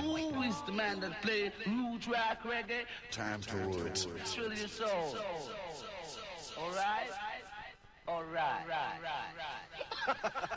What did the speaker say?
Who is the man that play root rock reggae? Time towards. Thrill your soul. All right. All right.